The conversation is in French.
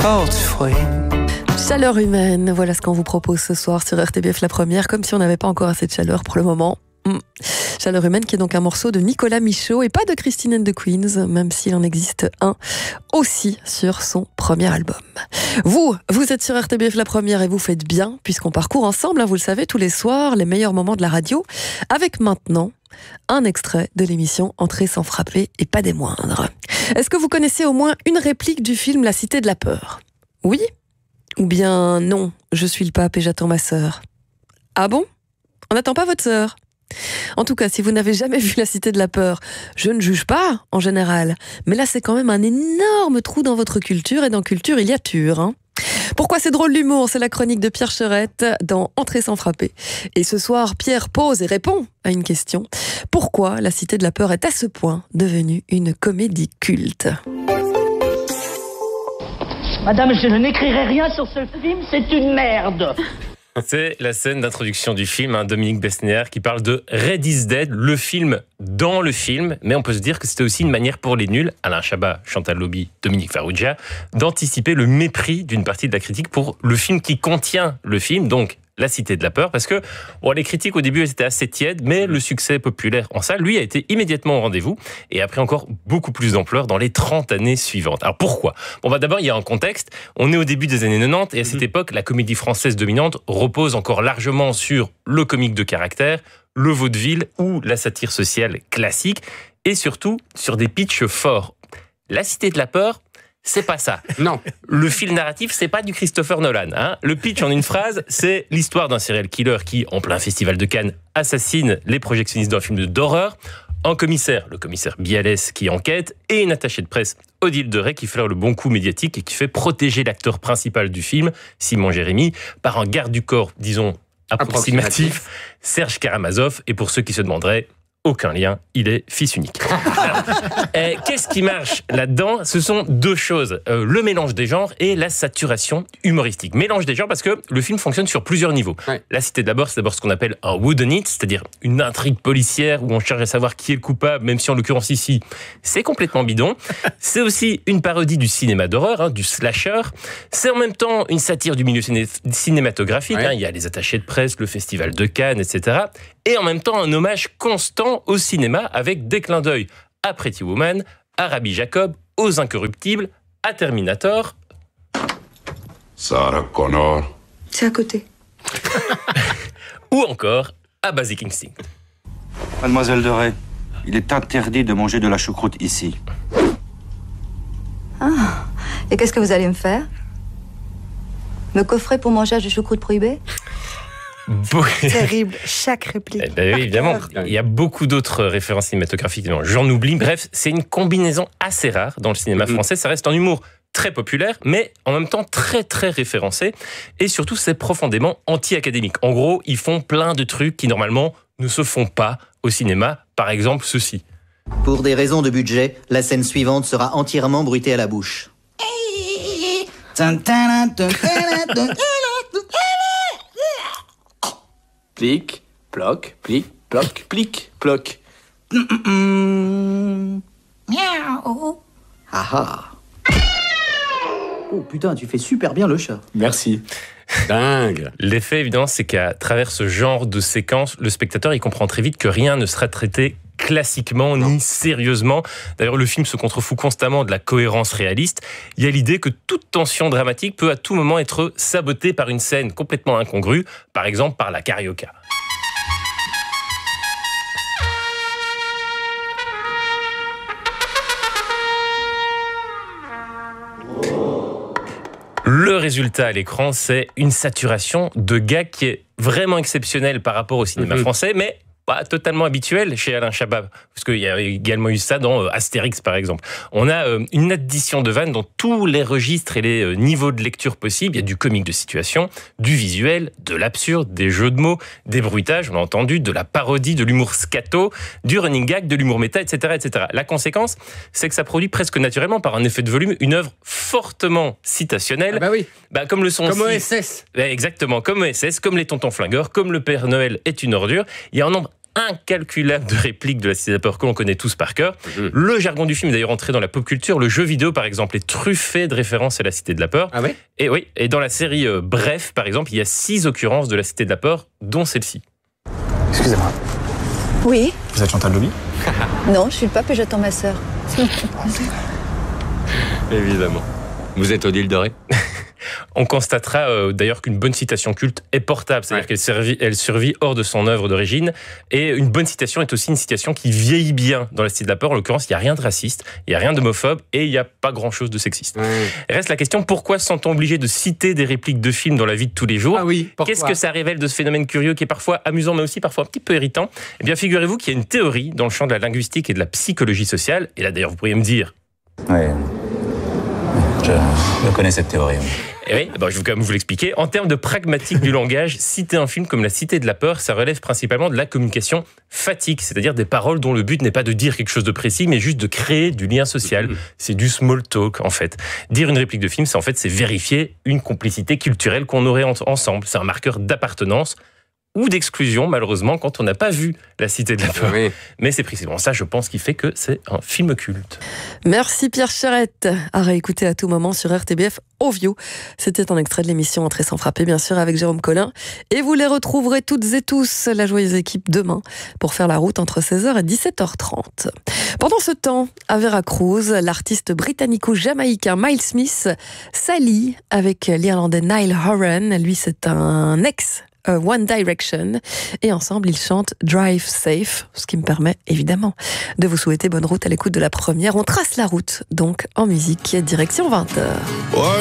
Chaleur humaine, voilà ce qu'on vous propose ce soir sur RTBF La Première, comme si on n'avait pas encore assez de chaleur pour le moment. Chaleur humaine qui est donc un morceau de Nicolas Michaud et pas de Christine and the Queens, même s'il en existe un aussi sur son premier album. Vous êtes sur RTBF La Première et vous faites bien, puisqu'on parcourt ensemble, vous le savez, tous les soirs, les meilleurs moments de la radio, avec maintenant un extrait de l'émission Entrée sans frapper et pas des moindres. Est-ce que vous connaissez au moins une réplique du film La Cité de la Peur ? Oui ? Ou bien non, je suis le pape et j'attends ma sœur. Ah bon ? On n'attend pas votre sœur ? En tout cas, si vous n'avez jamais vu La Cité de la Peur, je ne juge pas, en général. Mais là, c'est quand même un énorme trou dans votre culture, et dans culture, il y a ture, hein. Pourquoi c'est drôle l'humour ? C'est la chronique de Pierre Cherette dans Entrée sans frapper. Et ce soir, Pierre pose et répond à une question. Pourquoi La Cité de la Peur est à ce point devenue une comédie culte ? Madame, je n'écrirai rien sur ce film, c'est une merde. C'est la scène d'introduction du film, Dominique Besnéard qui parle de Red is Dead, le film dans le film, mais on peut se dire que c'était aussi une manière pour les nuls, Alain Chabat, Chantal Lobby, Dominique Farrugia, d'anticiper le mépris d'une partie de la critique pour le film qui contient le film, donc La Cité de la Peur, parce que les critiques au début étaient assez tièdes, mais le succès populaire en salle, lui, a été immédiatement au rendez-vous et a pris encore beaucoup plus d'ampleur dans les 30 années suivantes. Alors pourquoi ? D'abord, il y a un contexte. On est au début des années 90 et à cette époque, la comédie française dominante repose encore largement sur le comique de caractère, le vaudeville ou la satire sociale classique et surtout sur des pitchs forts. La Cité de la Peur, c'est pas ça. Non. Le fil narratif, c'est pas du Christopher Nolan. Le pitch en une phrase, c'est l'histoire d'un serial killer qui, en plein festival de Cannes, assassine les projectionnistes d'un film d'horreur. Un commissaire, le commissaire Bialès, qui enquête, et une attachée de presse, Odile de Ray, qui flaire le bon coup médiatique et qui fait protéger l'acteur principal du film, Simon Jérémy, par un garde du corps, disons, approximatif, Serge Karamazov. Et pour ceux qui se demanderaient, aucun lien, il est fils unique. Qu'est-ce qui marche là-dedans ? Ce sont deux choses, le mélange des genres et la saturation humoristique. Mélange des genres parce que le film fonctionne sur plusieurs niveaux. Ouais. La Cité de la Peur, c'est d'abord ce qu'on appelle un whodunit, c'est-à-dire une intrigue policière où on cherche à savoir qui est le coupable, même si en l'occurrence ici, c'est complètement bidon. C'est aussi une parodie du cinéma d'horreur, du slasher. C'est en même temps une satire du milieu cinématographique. Ouais. Il y a les attachés de presse, le festival de Cannes, etc. Et en même temps, un hommage constant au cinéma avec des clins d'œil à Pretty Woman, à Rabbi Jacob, aux Incorruptibles, à Terminator. Sarah Connor. C'est à côté. Ou encore à Basic Instinct. Mademoiselle de Ray, il est interdit de manger de la choucroute ici. Ah, et qu'est-ce que vous allez me faire ? Me coffrer pour manger du choucroute prohibé ? Terrible, chaque réplique. Oui, évidemment, il y a beaucoup d'autres références cinématographiques, j'en oublie. Bref, c'est une combinaison assez rare dans le cinéma français. Ça reste un humour très populaire, mais en même temps très très référencé. Et surtout, c'est profondément anti-académique. En gros, ils font plein de trucs qui normalement ne se font pas au cinéma. Par exemple, ceci. Pour des raisons de budget, la scène suivante sera entièrement bruitée à la bouche. Plic, ploc, plic, ploc, plic, ploc. Miaou. Ah ah. Oh putain, tu fais super bien le chat. Merci. Dingue. L'effet, évidemment, c'est qu'à travers ce genre de séquence, le spectateur, il comprend très vite que rien ne sera traité classiquement ni sérieusement. D'ailleurs, le film se contrefout constamment de la cohérence réaliste. Il y a l'idée que toute tension dramatique peut à tout moment être sabotée par une scène complètement incongrue, par exemple par la carioca. Le résultat à l'écran, c'est une saturation de gags qui est vraiment exceptionnelle par rapport au cinéma français, mais pas totalement habituel chez Alain Chabat, parce qu'il y a également eu ça dans Astérix, par exemple. On a une addition de vannes dans tous les registres et les niveaux de lecture possibles. Il y a du comique de situation, du visuel, de l'absurde, des jeux de mots, des bruitages, on a entendu, de la parodie, de l'humour scato, du running gag, de l'humour méta, etc., etc. La conséquence, c'est que ça produit presque naturellement, par un effet de volume, une œuvre fortement citationnelle. Ah bah oui. Comme le sont comme aussi... OSS. Exactement, comme OSS, comme les Tontons Flingueurs, comme le Père Noël est une ordure. Il y a un nombre incalculable de répliques de La Cité de la Peur que l'on connaît tous par cœur. Le jargon du film est d'ailleurs entré dans la pop culture. Le jeu vidéo, par exemple, est truffé de références à La Cité de la Peur. Ah ouais ? Et oui, et dans la série Bref, par exemple, il y a 6 occurrences de La Cité de la Peur, dont celle-ci. Excusez-moi, Oui. vous êtes Chantal Lobby ? Non, je suis le pape et j'attends ma sœur. Évidemment. Vous êtes Odile Doré ? On constatera d'ailleurs qu'une bonne citation culte est portable, c'est-à-dire qu'elle survit hors de son œuvre d'origine. Et une bonne citation est aussi une citation qui vieillit bien dans La Cité de la Peur. En l'occurrence, il n'y a rien de raciste, il n'y a rien d'homophobe et il n'y a pas grand-chose de sexiste. Reste la question, pourquoi sont-on obligés de citer des répliques de films dans la vie de tous les jours ? Ah oui, pourquoi ? Qu'est-ce que ça révèle de ce phénomène curieux qui est parfois amusant mais aussi parfois un petit peu irritant ? Eh bien, figurez-vous qu'il y a une théorie dans le champ de la linguistique et de la psychologie sociale. Et là, d'ailleurs, vous pourriez me dire... Oui, je connais cette théorie. Et oui, je vais quand même vous l'expliquer. En termes de pragmatique du langage, citer un film comme La Cité de la Peur, ça relève principalement de la communication fatigue, c'est-à-dire des paroles dont le but n'est pas de dire quelque chose de précis, mais juste de créer du lien social. C'est du small talk, en fait. Dire une réplique de film, c'est vérifier une complicité culturelle qu'on aurait ensemble. C'est un marqueur d'appartenance ou d'exclusion, malheureusement, quand on n'a pas vu La Cité de la Peur. Oui. Mais c'est précisément ça, je pense, qui fait que c'est un film culte. Merci Pierre Charette, à réécouter à tout moment sur RTBF Ovio. C'était un extrait de l'émission Entrée sans frapper, bien sûr, avec Jérôme Collin. Et vous les retrouverez toutes et tous, la joyeuse équipe, demain, pour faire la route entre 16h et 17h30. Pendant ce temps, à Veracruz, l'artiste britannico-jamaïcain Miles Smith s'allie avec l'Irlandais Niall Horan. Lui, c'est un ex One Direction, et ensemble ils chantent Drive Safe, ce qui me permet évidemment de vous souhaiter bonne route à l'écoute de la première. On trace la route donc en musique, direction 20h.